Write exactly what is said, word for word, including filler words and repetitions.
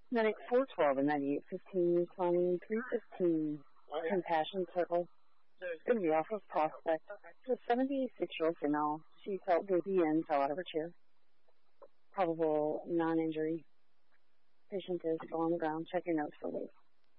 Medic four twelve and ninety-eight fifteen responding three fifteen Compassion Circle. It's going to be off of Prospect. It's a seventy-six-year-old female. She felt dizzy and fell out of her chair. Probable non-injury. Patient is still on the ground. Check your notes for weight.